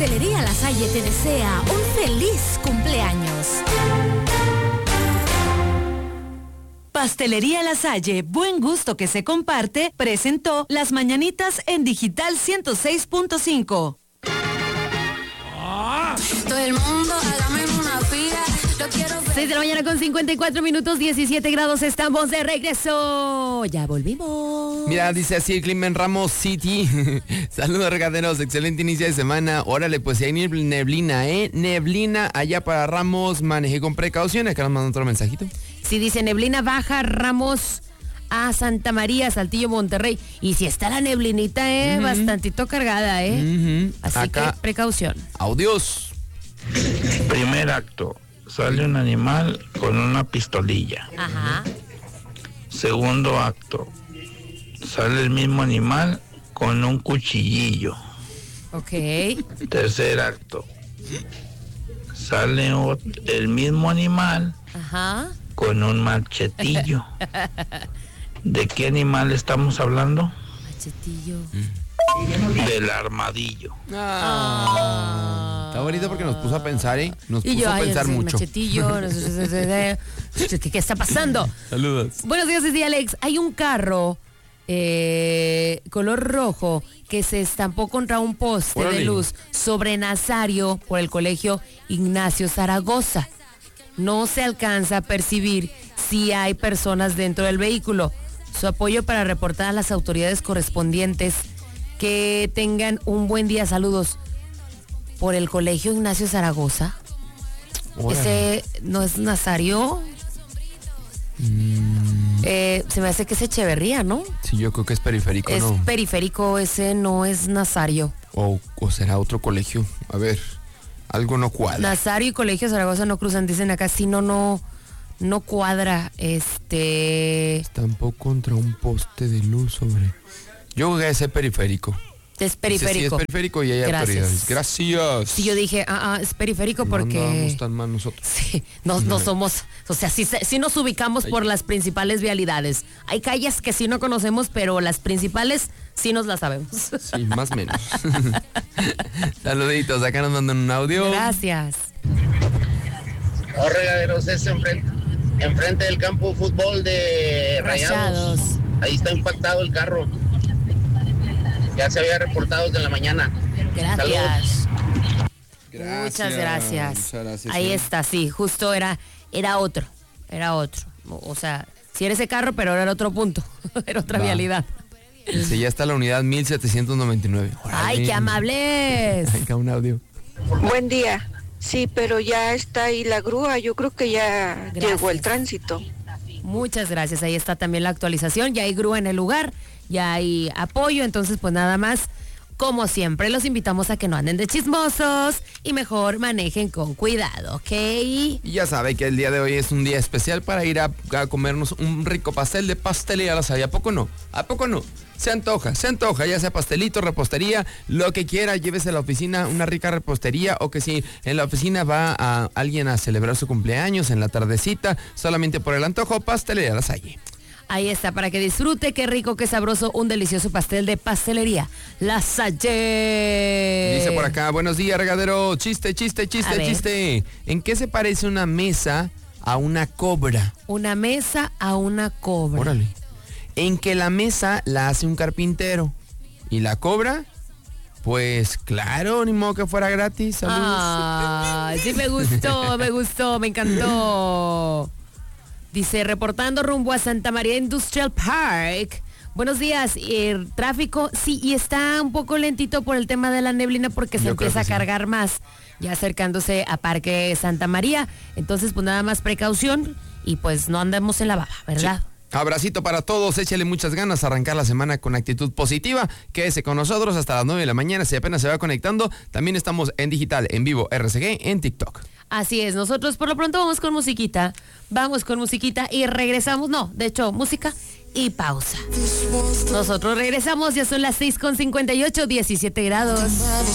Pastelería La Salle te desea un feliz cumpleaños. Pastelería La Salle, buen gusto que se comparte, presentó Las Mañanitas en Digital 106.5. Todo el mundo, hágame una fila. Yo quiero ver. 6 de la mañana con 54 minutos, 17 grados, estamos de regreso. Ya volvimos. Mira, dice así el clima en Ramos City. Saludos, regaderos, excelente inicio de semana. Órale, pues si hay neblina, neblina allá para Ramos, manejé con precaución. Acá nos mandan otro mensajito. Sí, dice neblina baja, Ramos a Santa María, Saltillo, Monterrey. Y si está la neblinita, bastantito cargada, Así acá, que precaución. Audios. Primer acto, sale un animal con una pistolilla. Ajá. Segundo acto, sale el mismo animal con un cuchillillo. Ok. Tercer acto, sale el mismo animal Ajá. con un machetillo. ¿De qué animal estamos hablando? Machetillo. Del armadillo. Está bonito porque nos puso a pensar, Nos puso a pensar mucho. Machetillo, ¿qué está pasando? Saludos. Buenos días, es Alex. Hay un carro color rojo que se estampó contra un poste Órale. de luz sobre Nazario por el colegio Ignacio Zaragoza. No se alcanza a percibir si hay personas dentro del vehículo. Su apoyo para reportar a las autoridades correspondientes. Que tengan un buen día. Saludos. Por el colegio Ignacio Zaragoza. Órale. Ese no es Nazario. Se me hace que es Echeverría, ¿no? Sí, yo creo que es periférico, Es ¿no? periférico, ese no es Nazario. O será otro colegio. A ver, algo no cuadra. Nazario y Colegio Zaragoza no cruzan, dicen acá, si no cuadra, Estampó contra un poste de luz sobre... Yo creo que ese periférico. es periférico. Sí, es periférico y hay autoridades. Gracias. Sí, yo dije, es periférico porque... No andamos tan mal nosotros. Sí, no somos, o sea, sí nos ubicamos por las principales vialidades. Hay calles que sí no conocemos, pero las principales sí nos las sabemos. Sí, más o menos. Saluditos, acá nos mandan un audio. Gracias. Regaderos, es enfrente del campo de fútbol de Rayados. Ahí está impactado el carro. Ya se había reportado desde la mañana. Gracias. Gracias. Muchas gracias. Muchas gracias, Ahí sí. está, sí, justo era otro. O sea, sí era ese carro, pero era otro punto, era otra vialidad. Dice, ya está la unidad 1799. ¡Ay, qué amables! Acá un audio. Buen día. Sí, pero ya está ahí la grúa. Yo creo que ya Gracias. llegó el tránsito. Muchas gracias. Ahí está también la actualización. Ya hay grúa en el lugar, ya hay apoyo. Entonces, pues nada más, como siempre, los invitamos a que no anden de chismosos y mejor manejen con cuidado, ¿ok? Y ya sabe que el día de hoy es un día especial para ir a comernos un rico pastel de Pastelería La Salle. ¿A poco no? ¿A poco no? Se antoja, ya sea pastelito, repostería, lo que quiera, llévese a la oficina una rica repostería, o que si en la oficina va a alguien a celebrar su cumpleaños en la tardecita, solamente por el antojo, Pastelería La Salle. Ahí está, para que disfrute, qué rico, qué sabroso, un delicioso pastel de Pastelería La Salle. Dice por acá, buenos días, regadero, chiste. ¿En qué se parece una mesa a una cobra? Una mesa a una cobra. Órale. En que la mesa la hace un carpintero. ¿Y la cobra? Pues claro, ni modo que fuera gratis. Saludos. Sí, me gustó, me encantó. Dice, reportando rumbo a Santa María Industrial Park. Buenos días, el tráfico, sí, y está un poco lentito por el tema de la neblina porque se empieza a cargar más, ya acercándose a Parque Santa María. Entonces, pues nada más precaución y pues no andemos en la baba, ¿verdad? Sí. Abracito para todos, échale muchas ganas a arrancar la semana con actitud positiva. Quédese con nosotros hasta las 9 de la mañana, si apenas se va conectando. También estamos en digital, en vivo, RCG, en TikTok. Así es, nosotros por lo pronto vamos con musiquita y regresamos, de hecho, música y pausa. Nosotros regresamos, ya son las 6:58, 17 grados.